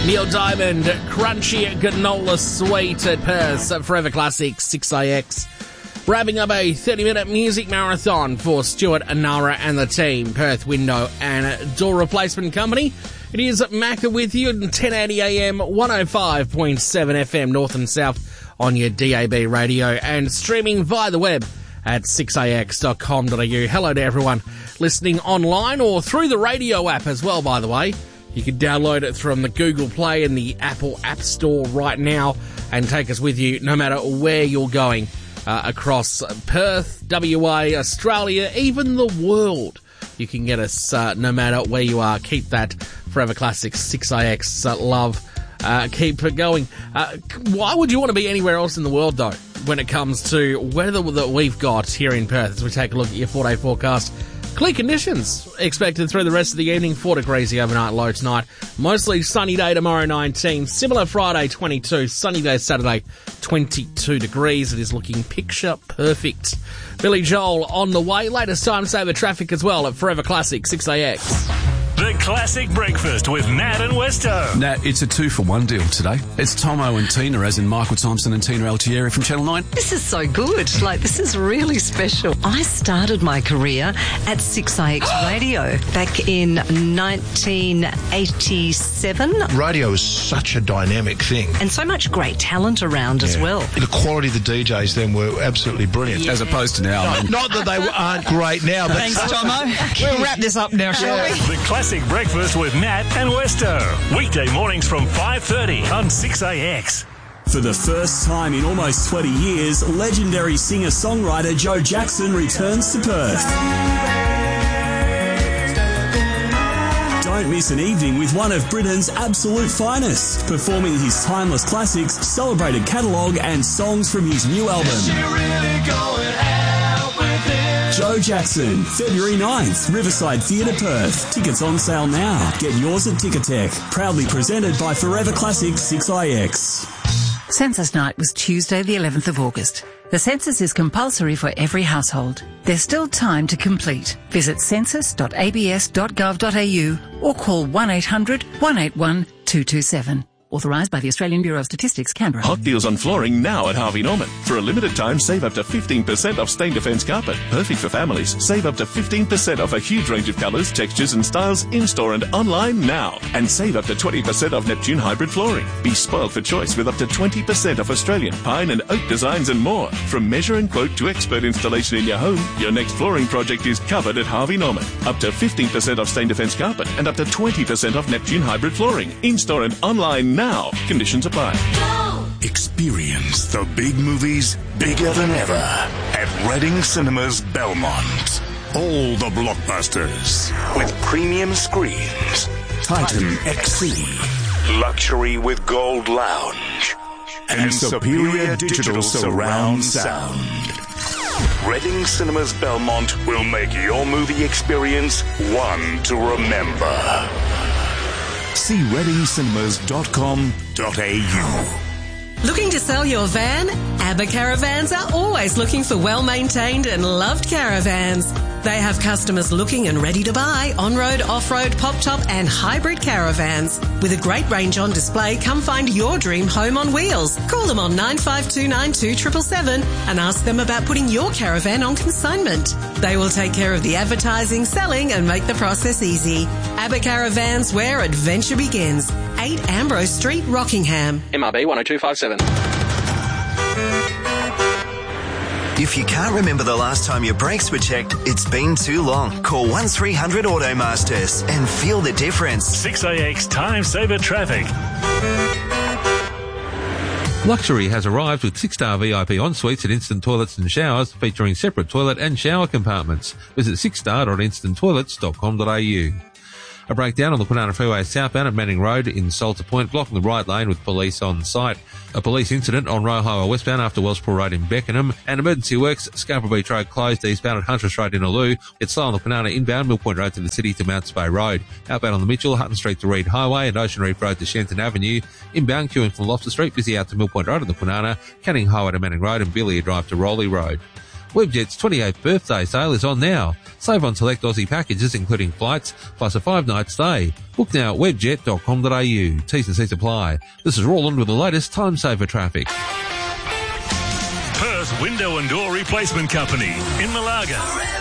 Neil Diamond, Crunchy Granola Sweet at Perth's Forever Classic 6AX. Wrapping up a 30-minute music marathon for Stuart, Anara and the team, Perth Window and Door Replacement Company. It is Macca with you at 1080am, 105.7 FM North and South on your DAB radio and streaming via the web at 6ax.com.au. Hello to everyone listening online or through the radio app as well, by the way. You can download it from the Google Play and the Apple App Store right now and take us with you no matter where you're going across Perth, WA, Australia, even the world. You can get us no matter where you are. Keep that Forever Classic 6AX love. Keep it going. Why would you want to be anywhere else in the world, though, when it comes to weather that we've got here in Perth? As we take a look at your 4-day forecast. Clear conditions expected through the rest of the evening. 4 degrees the overnight low tonight. Mostly sunny day tomorrow, 19. Similar Friday, 22. Sunny day Saturday, 22 degrees. It is looking picture perfect. Billy Joel on the way. Latest time saver traffic as well at Forever Classic 6AX. The Classic Breakfast with Nat and Westo. Nat, it's a 2-for-1 deal today. It's Tomo and Tina, as in Michael Thompson and Tina Altieri from Channel 9. This is so good. This is really special. I started my career at 6AX Radio back in 1987. Radio is such a dynamic thing. And so much great talent around as well. The quality of the DJs then were absolutely brilliant. As opposed to now. Not that they aren't great now, but... Thanks, Tomo. We'll wrap this up now, shall we? The Classic Breakfast with Nat and Westo. Weekday mornings from 5:30 on 6AX. For the first time in almost 20 years, legendary singer-songwriter Joe Jackson returns to Perth. Don't miss an evening with one of Britain's absolute finest, performing his timeless classics, celebrated catalogue and songs from his new album. Joe Jackson, February 9th, Riverside Theatre, Perth. Tickets on sale now. Get yours at Ticketek. Proudly presented by Forever Classic 6IX. Census night was Tuesday the 11th of August. The census is compulsory for every household. There's still time to complete. Visit census.abs.gov.au or call 1800 181 227. Authorised by the Australian Bureau of Statistics, Canberra. Hot deals on flooring now at Harvey Norman. For a limited time, save up to 15% off Stain Defence carpet. Perfect for families. Save up to 15% off a huge range of colours, textures and styles in-store and online now. And save up to 20% off Neptune hybrid flooring. Be spoiled for choice with up to 20% off Australian pine and oak designs and more. From measure and quote to expert installation in your home, your next flooring project is covered at Harvey Norman. Up to 15% off Stain Defence carpet and up to 20% off Neptune hybrid flooring. In-store and online now. Conditions apply. Go! Experience the big movies bigger than ever at Reading Cinemas Belmont. All the blockbusters with premium screens. Titan XC. Luxury with Gold Lounge. And superior digital surround sound. Reading Cinemas Belmont will make your movie experience one to remember. See readingcinemas.com.au. Looking to sell your van? ABBA Caravans are always looking for well-maintained and loved caravans. They have customers looking and ready to buy on-road, off-road, pop-top and hybrid caravans. With a great range on display, come find your dream home on wheels. Call them on 95292777 and ask them about putting your caravan on consignment. They will take care of the advertising, selling and make the process easy. ABBA Caravans, where adventure begins. 8 Ambrose Street, Rockingham. MRB 10257. If you can't remember the last time your brakes were checked, it's been too long. Call 1300 Automasters and feel the difference. 6AX Time Saver Traffic. Luxury has arrived with 6-star VIP en-suites and instant toilets and showers featuring separate toilet and shower compartments. Visit 6star.instanttoilets.com.au. A breakdown on the Kwinana Freeway southbound at Manning Road in Salter Point, blocking the right lane with police on site. A police incident on Roe Highway westbound after Wellspool Road in Beckenham. And emergency works, Scarborough Beach Road closed eastbound at Huntress Road in Aloo. It's slow on the Kwinana inbound, Mill Point Road to the city to Mount Spey Road. Outbound on the Mitchell, Hutton Street to Reed Highway and Ocean Reef Road to Shenton Avenue. Inbound queuing from Lobster Street, busy out to Mill Point Road on the Kwinana, Canning Highway to Manning Road and Billia Drive to Rowley Road. Webjet's 28th birthday sale is on now. Save on select Aussie packages including flights plus a 5-night stay. Book now at webjet.com.au. T's and C's apply. This is Roland with the latest time saver traffic. Perth Window and Door Replacement Company in Malaga.